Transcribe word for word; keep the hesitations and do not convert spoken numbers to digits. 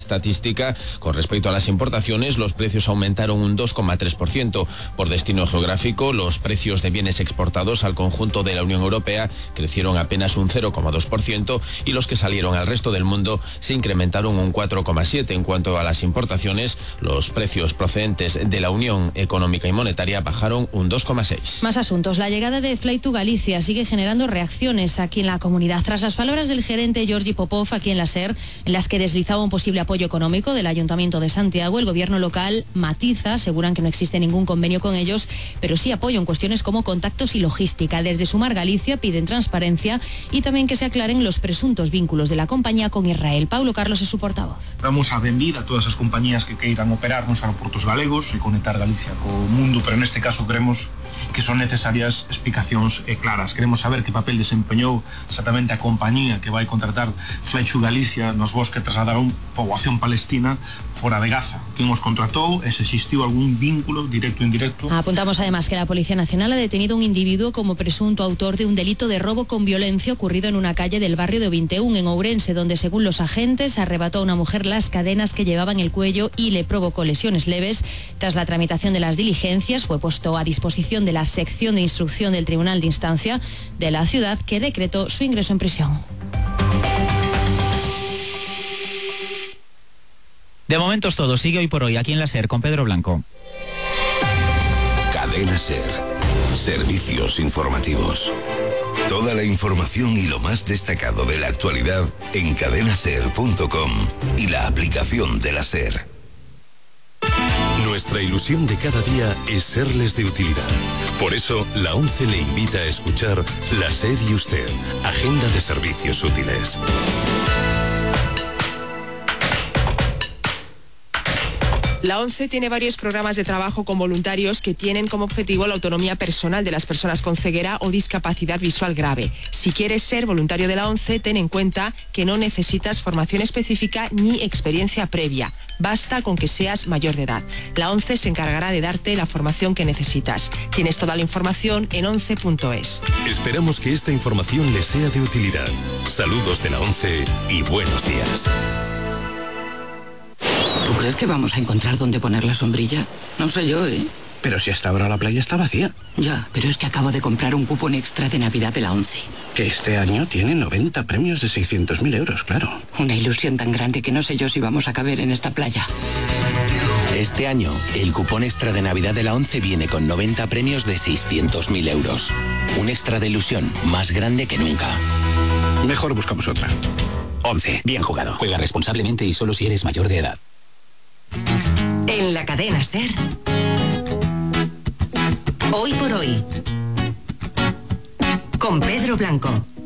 estadística, con respecto a las importaciones, los precios aumentaron un dos coma tres por ciento. Por destino geográfico, los precios de bienes exportados al conjunto de la Unión Europea crecieron apenas un cero coma dos por ciento y los que salieron al resto del mundo se incrementaron un cuatro coma siete por ciento. En cuanto a las importaciones, los precios procedentes de la Unión Económica y Monetaria bajaron un dos coma seis por ciento. Más asuntos. La llegada de Fly to Galicia sigue generando reacciones aquí en la comunidad. Tras las palabras del gerente Georgi Popov aquí en la SER, en las que deslizaba un posible apoyo económico del Ayuntamiento de Santiago, el gobierno local matiza, aseguran que no existe ningún convenio con ellos, pero sí apoyo en cuestiones como contactos y logística. Desde Sumar Galicia piden transparencia y también que se aclaren los presuntos vínculos de la compañía con Israel. Paulo Carlos es su portavoz. Damos a benvida a todas as compañías que queiran operar nos aeroportos galegos e conectar Galicia co mundo, pero neste caso creemos que son necesarias explicacións claras. Queremos saber que papel desempeñou exactamente a compañía que vai contratar Fly to Galicia nos voos que trasladaron poboación palestina fora de Gaza. Quen os contratou e se existiu algún vínculo directo ou indirecto. Apuntamos además que la Policía Nacional ha detenido un individuo como presunto autor de un delito de robo con violencia ocurrido en una calle del barrio de veintiuno en Ourense, donde según los agentes arrebató a una mujer las cadenas que llevaba en el cuello y le provocó lesiones leves. Tras la tramitación de las diligencias fue puesto a disposición de la sección de instrucción del Tribunal de Instancia de la ciudad, que decretó su ingreso en prisión. De momento es todo. Sigue Hoy por Hoy aquí en la SER con Pedro Blanco. Cadena SER. Servicios informativos. Toda la información y lo más destacado de la actualidad en cadena ser punto com y la aplicación de la SER. Nuestra ilusión de cada día es serles de utilidad. Por eso, la ONCE le invita a escuchar La SER y Usted, Agenda de Servicios Útiles. La ONCE tiene varios programas de trabajo con voluntarios que tienen como objetivo la autonomía personal de las personas con ceguera o discapacidad visual grave. Si quieres ser voluntario de la ONCE, ten en cuenta que no necesitas formación específica ni experiencia previa. Basta con que seas mayor de edad. La ONCE se encargará de darte la formación que necesitas. Tienes toda la información en once punto es. Esperamos que esta información les sea de utilidad. Saludos de la ONCE y buenos días. ¿Tú crees que vamos a encontrar dónde poner la sombrilla? No sé yo, ¿eh? Pero si hasta ahora la playa está vacía. Ya, pero es que acabo de comprar un cupón extra de Navidad de la ONCE. Que este año tiene noventa premios de seiscientos mil euros, claro. Una ilusión tan grande que no sé yo si vamos a caber en esta playa. Este año, el cupón extra de Navidad de la ONCE viene con noventa premios de seiscientos mil euros. Un extra de ilusión más grande que nunca. Mejor buscamos otra. ONCE, bien jugado. Juega responsablemente y solo si eres mayor de edad. En la cadena SER, Hoy por Hoy, con Pedro Blanco.